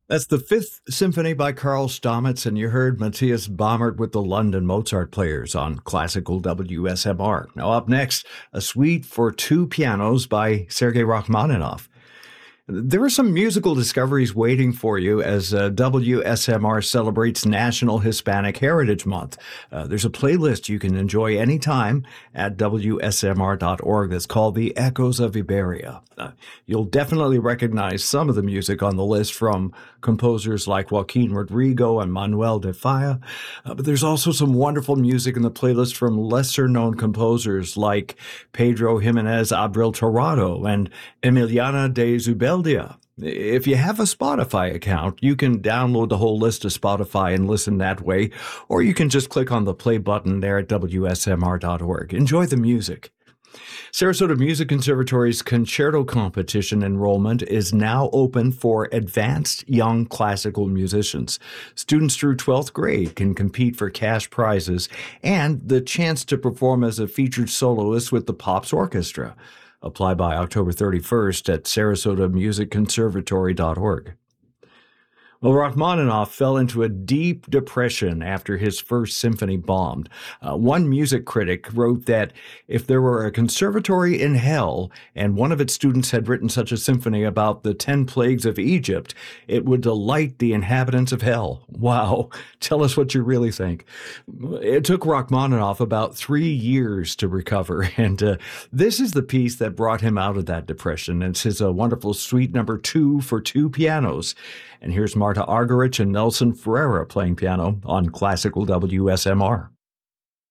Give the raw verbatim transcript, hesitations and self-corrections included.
That's the Fifth Symphony by Karl Stamitz, and you heard Matthias Baumert with the London Mozart Players on classical W S M R. Now up next, a suite for two pianos by Sergei Rachmaninoff. There are some musical discoveries waiting for you as uh, W S M R celebrates National Hispanic Heritage Month. Uh, there's a playlist you can enjoy anytime at W S M R dot org that's called The Echoes of Iberia. Uh, you'll definitely recognize some of the music on the list from composers like Joaquin Rodrigo and Manuel de Falla, uh, but there's also some wonderful music in the playlist from lesser-known composers like Pedro Jimenez Abril Torrado and Emiliana de Zubeldia. If you have a Spotify account, you can download the whole list to Spotify and listen that way, or you can just click on the play button there at W S M R dot org. Enjoy the music. Sarasota Music Conservatory's concerto competition enrollment is now open for advanced young classical musicians. Students through twelfth grade can compete for cash prizes and the chance to perform as a featured soloist with the Pops Orchestra. Apply by October thirty-first at Sarasota Music Conservatory dot org. Well, Rachmaninoff fell into a deep depression after his first symphony bombed. Uh, one music critic wrote that if there were a conservatory in hell and one of its students had written such a symphony about the ten plagues of Egypt, it would delight the inhabitants of hell. Wow. Tell us what you really think. It took Rachmaninoff about three years to recover, and uh, this is the piece that brought him out of that depression. It's his uh, wonderful suite number two for two pianos. And here's Marta Argerich and Nelson Ferreira playing piano on Classical W S M R.